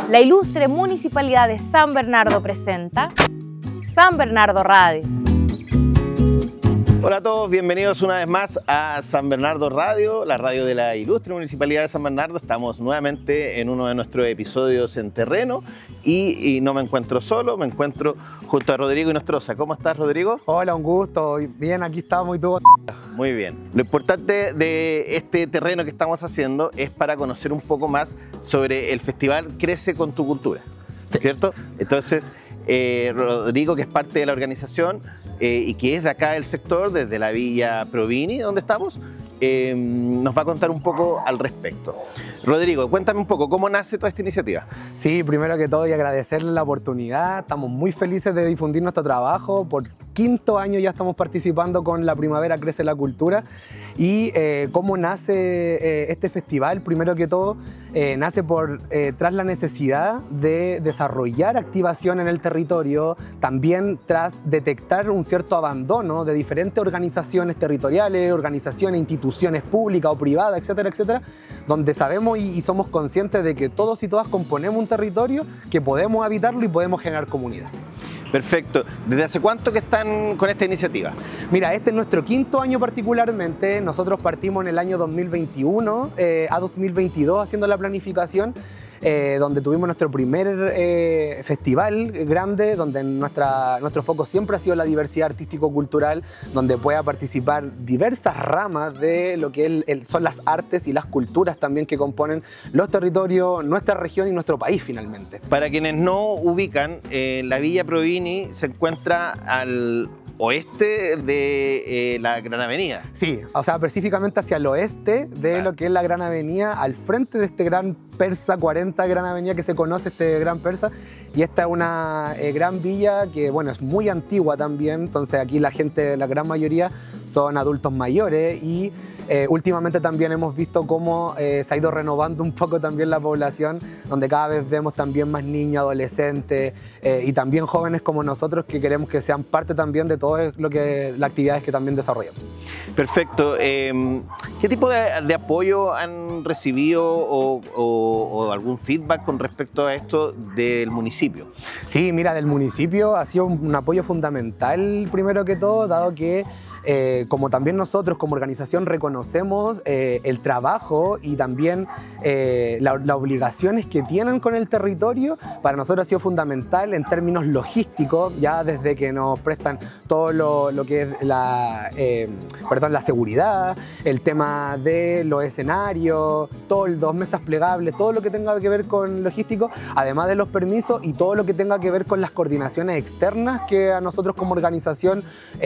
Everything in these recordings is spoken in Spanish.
La ilustre Municipalidad de San Bernardo presenta San Bernardo Radio. Hola a todos, bienvenidos una vez más a San Bernardo Radio, la radio de la ilustre Municipalidad de San Bernardo. Estamos nuevamente en uno de nuestros episodios en terreno y no me encuentro solo, me encuentro junto a Rodrigo Inostroza. ¿Cómo estás, Rodrigo? Hola, un gusto. Bien, aquí estamos y tú. Muy bien. Lo importante de este terreno que estamos haciendo es para conocer un poco más sobre el festival Crece con tu Cultura, Sí. ¿cierto? Entonces, Rodrigo, que es parte de la organización y que es de acá del sector, desde la Villa Provini, donde estamos, nos va a contar un poco al respecto. Rodrigo, cuéntame un poco, ¿cómo nace toda esta iniciativa? Sí, primero que todo y agradecerle la oportunidad. Estamos muy felices de difundir nuestro trabajo. Por quinto año ya estamos participando con la Primavera Crece la Cultura. Y cómo nace este festival, primero que todo, nace tras la necesidad de desarrollar activación en el territorio, también tras detectar un cierto abandono de diferentes organizaciones territoriales, organizaciones, instituciones públicas o privadas, etcétera, etcétera, donde sabemos y somos conscientes de que todos y todas componemos un territorio, que podemos habitarlo y podemos generar comunidad. Perfecto. ¿Desde hace cuánto que están con esta iniciativa? Mira, este es nuestro quinto año particularmente. Nosotros partimos en el año 2021 a 2022 haciendo la planificación, donde tuvimos nuestro primer festival grande, donde nuestro foco siempre ha sido la diversidad artístico-cultural, donde pueda participar diversas ramas de lo que son las artes y las culturas también que componen los territorios, nuestra región y nuestro país finalmente. Para quienes no ubican, la Villa Provini se encuentra al oeste de la Gran Avenida. Sí, o sea, específicamente hacia el oeste de lo que es la Gran Avenida, al frente de este Gran Persa 40 Gran Avenida que se conoce, este Gran Persa, y esta es una gran villa que, bueno, es muy antigua también, entonces aquí la gente, la gran mayoría son adultos mayores y últimamente también hemos visto cómo se ha ido renovando un poco también la población, donde cada vez vemos también más niños, adolescentes y también jóvenes como nosotros que queremos que sean parte también de todo las actividades que también desarrollamos. Perfecto. ¿Qué tipo de apoyo han recibido o algún feedback con respecto a esto del municipio? Sí, mira, del municipio ha sido un apoyo fundamental primero que todo, dado que como también nosotros como organización reconocemos el trabajo y también las obligaciones que tienen con el territorio, para nosotros ha sido fundamental en términos logísticos, ya desde que nos prestan todo lo que es la seguridad, el tema de los escenarios, todos los mesas plegables, todo lo que tenga que ver con logístico, además de los permisos y todo lo que tenga que ver con las coordinaciones externas que a nosotros como organización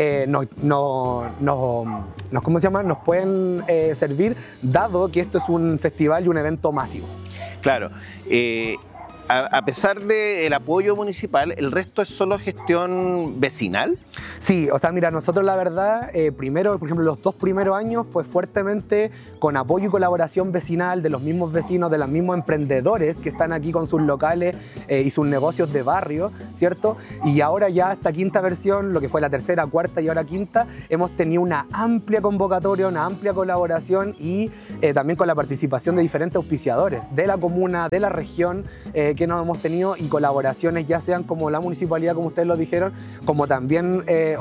nos pueden servir, dado que esto es un festival y un evento masivo. Claro. A pesar del apoyo municipal, ¿el resto es solo gestión vecinal? Sí, o sea, mira, nosotros la verdad, primero, por ejemplo, los 2 primeros años fue fuertemente con apoyo y colaboración vecinal de los mismos vecinos, de los mismos emprendedores que están aquí con sus locales y sus negocios de barrio, ¿cierto? Y ahora ya esta quinta versión, lo que fue la tercera, cuarta y ahora quinta, hemos tenido una amplia convocatoria, una amplia colaboración y también con la participación de diferentes auspiciadores de la comuna, de la región, que nos hemos tenido y colaboraciones ya sean como la municipalidad, como ustedes lo dijeron, como también